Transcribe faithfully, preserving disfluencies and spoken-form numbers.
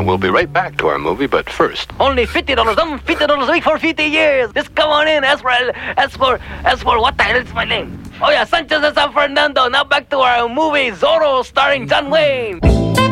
we'll be right back to our movie, but first... Only fifty dollars, um, fifty dollars a week for fifty years. Just come on in. As for, as for, as for, what the hell is my name? Oh yeah, Sanchez de San Fernando. Now back to our movie, Zorro, starring John Wayne.